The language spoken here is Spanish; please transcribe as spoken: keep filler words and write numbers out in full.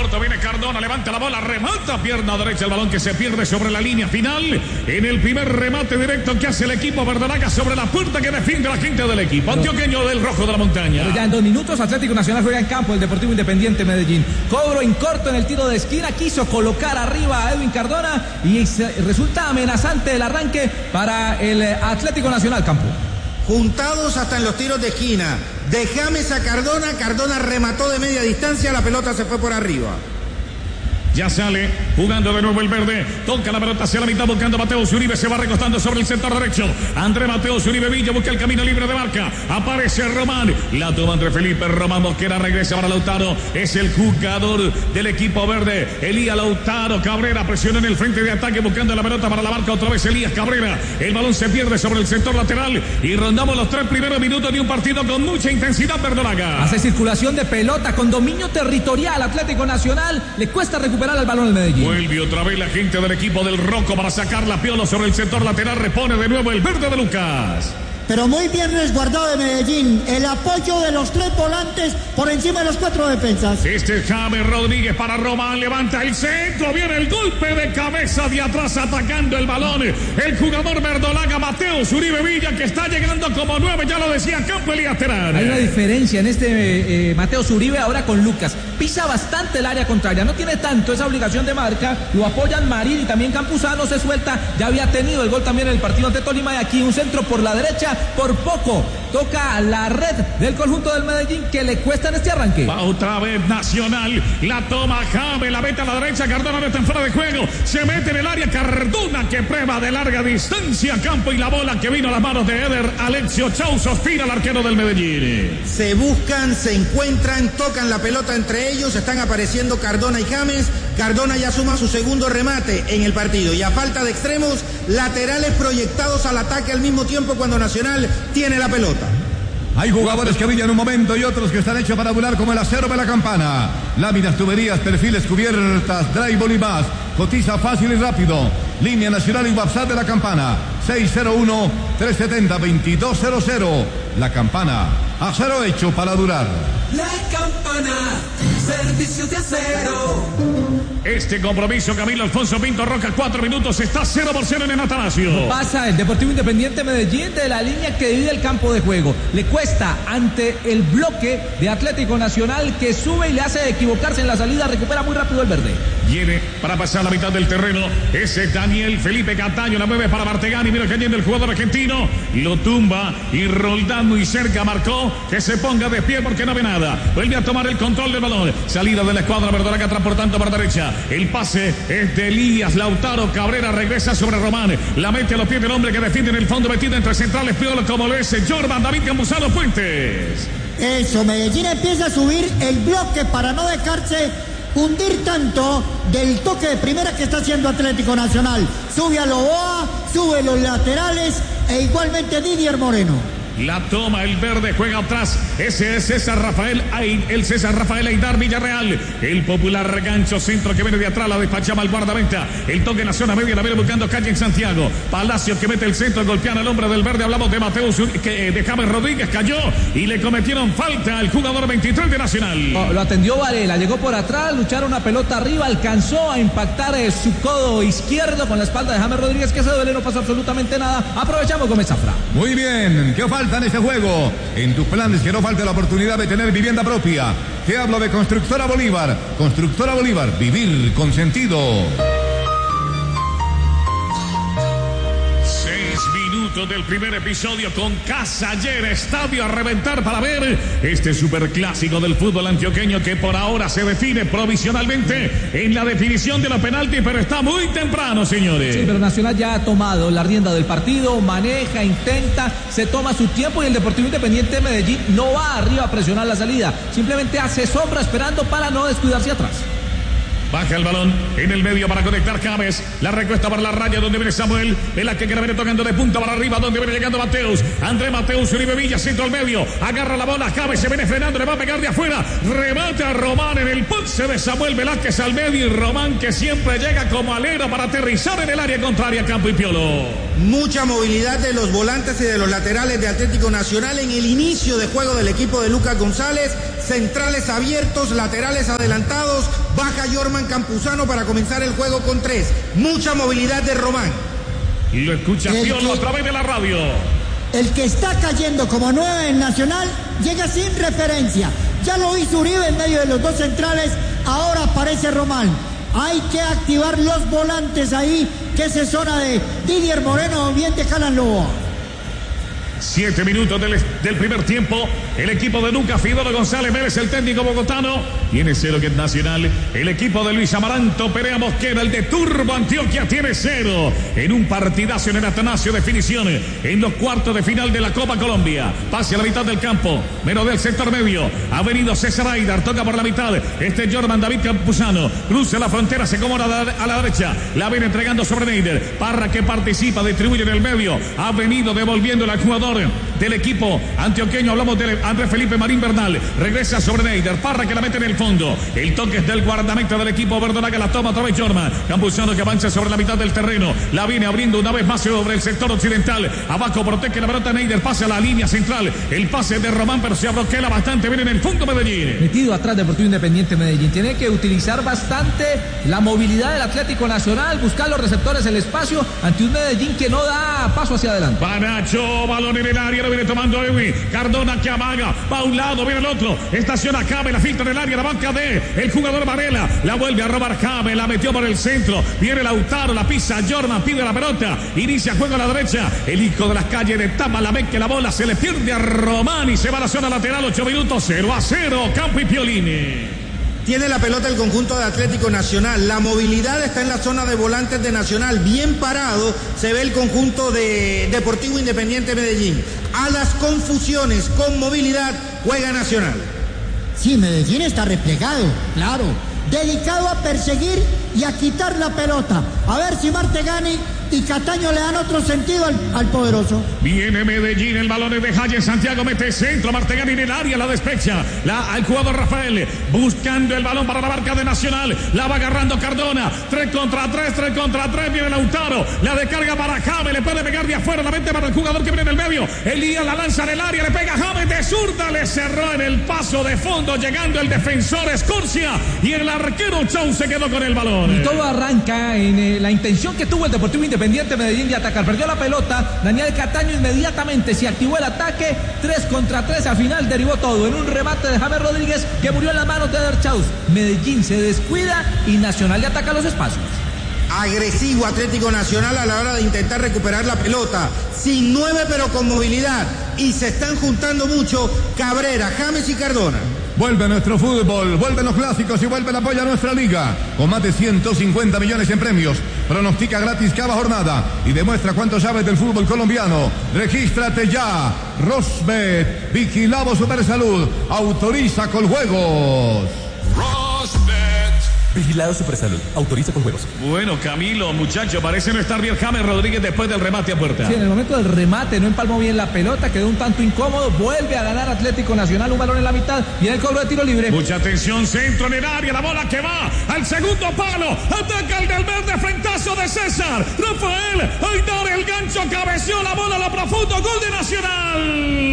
minuto. Viene Cardona, levanta la bola, remata, pierna derecha, el balón que se pierde sobre la línea final. En el primer remate directo que hace el equipo verdolaga sobre la puerta que defiende la gente del equipo antioqueño del Rojo de la Montaña. Pero ya en dos minutos Atlético Nacional juega en campo el Deportivo Independiente Medellín. Cobro en corto en el tiro de esquina, quiso colocar arriba a Edwin Cardona y resulta amenazante el arranque para el Atlético Nacional, Campo. Juntados hasta en los tiros de esquina. De James a Cardona, Cardona remató de media distancia, la pelota se fue por arriba. Ya sale jugando de nuevo el verde. Toca la pelota hacia la mitad buscando a Mateus Uribe. Se va recostando sobre el sector derecho. André Mateus Uribe Villa busca el camino libre de marca. Aparece Román. La toma entre Felipe Román Mosquera. Regresa para Lautaro. Es el jugador del equipo verde. Elías Lautaro Cabrera presiona en el frente de ataque buscando la pelota para la marca. Otra vez Elías Cabrera. El balón se pierde sobre el sector lateral. Y rondamos los tres primeros minutos de un partido con mucha intensidad verdolaga. Hace circulación de pelota con dominio territorial. Atlético Nacional le cuesta recuperar el balón al Medellín. Vuelve otra vez la gente del equipo del Rocco para sacar la Piolo sobre el sector lateral. Repone de nuevo el verde de Lucas. Pero muy bien resguardado de Medellín. El apoyo de los tres volantes por encima de los cuatro defensas. Este es James Rodríguez para Román. Levanta el centro. Viene el golpe de cabeza de atrás atacando el balón. El jugador verdolaga Mateus Uribe Villa que está llegando como nueve. Ya lo decía Campo Elías Terán. Hay una diferencia en este eh, Mateus Uribe ahora con Lucas. Pisa bastante el área contraria. No tiene tanto esa obligación de marca. Lo apoyan Marín y también Campuzano. Se suelta. Ya había tenido el gol también en el partido ante Tolima. Y aquí un centro por la derecha. Por poco toca la red del conjunto del Medellín que le cuesta en este arranque. Va otra vez Nacional, la toma James, la mete a la derecha, Cardona no está en fuera de juego, se mete en el área, Cardona que prueba de larga distancia, Campo y la bola que vino a las manos de Eder Alexio Chau, sospira el arquero del Medellín. Se buscan, se encuentran, tocan la pelota entre ellos, están apareciendo Cardona y James. Cardona ya suma su segundo remate en el partido y a falta de extremos, laterales proyectados al ataque al mismo tiempo cuando Nacional tiene la pelota. Hay jugadores que brillan un momento y otros que están hechos para volar como el acero de la campana. Láminas, tuberías, perfiles, cubiertas, drywall y más. Cotiza fácil y rápido. Línea nacional y WhatsApp de la campana. seis cero uno, tres siete cero, dos dos cero cero. La campana, acero hecho para durar. La campana, servicios de acero. Este compromiso, Camilo Alfonso Pinto Roca, cuatro minutos, está cero por cero en el Atanasio. Pasa el Deportivo Independiente Medellín de la línea que divide el campo de juego. Le cuesta ante el bloque de Atlético Nacional que sube y le hace equivocarse en la salida, recupera muy rápido el verde. Viene para pasar la mitad del terreno. Ese Daniel Felipe Cataño, la mueve para Bartegani. Mira cayendo el jugador argentino. Lo tumba y Roldán muy cerca marcó que se ponga de pie porque no ve nada. Vuelve a tomar el control del balón. Salida de la escuadra verdolaga transportando por derecha. El pase es de Elías Lautaro Cabrera. Regresa sobre Román. La mete a los pies del hombre que defiende en el fondo, metido entre centrales. Piolo como lo es Jordan David Campuzano Fuentes. Eso, Medellín empieza a subir el bloque para no dejarse hundir tanto del toque de primera que está haciendo Atlético Nacional. Sube a Loboa, sube los laterales e igualmente Didier Moreno. La toma el verde, juega atrás. Ese es César Rafael Ain, el César Rafael Aidar Villarreal. El popular gancho centro que viene de atrás, la despachaba al guardameta. El toque nación a media, la viene buscando calle en Santiago. Palacios que mete el centro, golpean al hombre del verde. Hablamos de Mateus, que de James Rodríguez, cayó y le cometieron falta al jugador veintitrés de Nacional. Oh, lo atendió Varela, llegó por atrás, lucharon una pelota arriba, alcanzó a impactar eh, su codo izquierdo con la espalda de James Rodríguez, que se duele, no pasó absolutamente nada. Aprovechamos Gómez Zafra. Muy bien, ¿qué falta en este juego? En tus planes que no falte la oportunidad de tener vivienda propia. Te hablo de Constructora Bolívar. Constructora Bolívar, vivir con sentido. Del primer episodio con Casa Llena, estadio a reventar para ver este superclásico del fútbol antioqueño que por ahora se define provisionalmente en la definición de la penalti, pero está muy temprano, señores. Sí, pero Nacional ya ha tomado la rienda del partido, maneja, intenta, se toma su tiempo y el Deportivo Independiente de Medellín no va arriba a presionar la salida, simplemente hace sombra esperando para no descuidarse atrás. Baja el balón en el medio para conectar James. La recuesta para la raya donde viene Samuel. En la que viene tocando de punta para arriba donde viene llegando Mateus. André Mateus Uribe Villa, centro al medio. Agarra la bola. James se viene frenando. Le va a pegar de afuera. Remate a Román en el pulse de Samuel Velázquez al medio. Y Román que siempre llega como alero para aterrizar en el área contraria. Campo y Piolo. Mucha movilidad de los volantes y de los laterales de Atlético Nacional en el inicio de juego del equipo de Lucas González. centrales abiertos, laterales adelantados, baja Jorman Campuzano para comenzar el juego con tres. Mucha movilidad de Román. Y lo escucha El Piolo que- a través de la radio. El que está cayendo como nueve en Nacional llega sin referencia. Ya lo hizo Uribe en medio de los dos centrales, ahora aparece Román. Hay que activar los volantes ahí, que es zona de Didier Moreno, bien de Jalan Lobo. Siete minutos del, del primer tiempo. El equipo de Lucas Fidoro González Vélez, el técnico bogotano, tiene cero que es Nacional. El equipo de Luis Amaranto Perea Mosquera, el de Turbo Antioquia, tiene cero. En un partidazo en el Atanasio, definición en los cuartos de final de la Copa Colombia. Pase a la mitad del campo, menos del sector medio. Ha venido César Aidar, toca por la mitad. Este Jorman David Campuzano cruza la frontera, se acomoda a la, a la derecha. La viene entregando sobre Neider. Parra, que participa, distribuye en el medio. Ha venido devolviéndola al jugador del equipo antioqueño. Hablamos de Andrés Felipe Marín Bernal. Regresa sobre Neider. Parra, que la mete en el fondo. El toque es del guardameta del equipo Verdolaga. La toma otra vez Jorman Campuzano, que avanza sobre la mitad del terreno. La viene abriendo una vez más sobre el sector occidental. Abajo protege la pelota Neider. Pasa a la línea central. El pase de Román, pero se abroquela bastante bien en el fondo Medellín. Metido atrás Deportivo Independiente Medellín. Tiene que utilizar bastante la movilidad del Atlético Nacional, buscar los receptores, el espacio ante un Medellín que no da paso hacia adelante. Panacho, balón en el área, lo viene tomando Edwin. Cardona, que amaga, va a un lado, viene el otro. Estaciona James, la filtra en el área, la banca de el jugador Varela. La vuelve a robar James, la metió por el centro. Viene Lautaro, la pisa Jorman, pide la pelota. Inicia juego a la derecha. El hijo de las calles de Tama, la ve que la bola se le pierde a Román y se va a la zona lateral. Ocho minutos, cero a cero, Campo y Piolini. Tiene la pelota el conjunto de Atlético Nacional. La movilidad está en la zona de volantes de Nacional. Bien parado se ve el conjunto de Deportivo Independiente Medellín. A las confusiones con movilidad juega Nacional. Sí, Medellín está replegado, claro. Dedicado a perseguir y a quitar la pelota. A ver si Martegani y Cataño le dan otro sentido al, al poderoso. Viene Medellín, el balón es de Jaye Santiago, mete centro, Martegani en el área, la despecha, la, al jugador Rafael, buscando el balón para la marca de Nacional, la va agarrando Cardona, tres contra tres, tres contra tres, viene Lautaro, la descarga para James, le puede pegar de afuera, la mente para el jugador que viene en el medio, Elías la lanza en el área, le pega a James de zurda, le cerró en el paso de fondo, llegando el defensor Escorcia, y el arquero Chau se quedó con el balón. Y todo arranca en eh, la intención que tuvo el Deportivo Independiente Medellín de atacar. Perdió la pelota, Daniel Cataño inmediatamente se activó el ataque, tres contra tres, al final derivó todo en un remate de James Rodríguez que murió en las manos de Eder Chaus. Medellín se descuida y Nacional le ataca los espacios. Agresivo Atlético Nacional a la hora de intentar recuperar la pelota. Sin nueve pero con movilidad. Y se están juntando mucho Cabrera, James y Cardona. Vuelve nuestro fútbol, vuelven los clásicos y vuelve el apoyo a nuestra liga. Con más de ciento cincuenta millones en premios. Pronostica gratis cada jornada y demuestra cuánto sabes del fútbol colombiano. Regístrate ya. Rosbet, Vigilado Supersalud, autoriza con juegos. Vigilado Supersalud, autoriza con juegos. Bueno, Camilo, muchacho, parece no estar bien James Rodríguez después del remate a puerta. Sí, en el momento del remate no empalmó bien la pelota, quedó un tanto incómodo, vuelve a ganar Atlético Nacional, un balón en la mitad, viene el cobro de tiro libre. Mucha atención, centro en el área, la bola que va al segundo palo, ataca el del verde, frentazo de César, Rafael, Aidar, el gancho, cabeció la bola a lo profundo, gol de Nacional.